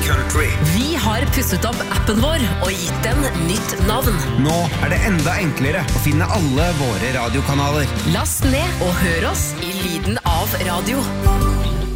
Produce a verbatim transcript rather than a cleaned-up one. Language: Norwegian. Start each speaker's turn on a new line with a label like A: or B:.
A: country.
B: Vi har pusset opp appen vår og gitt den nytt navn.
A: Nå er det enda enklere å finne alle våre radiokanaler.
B: Last ned og hør oss i lyden av radio.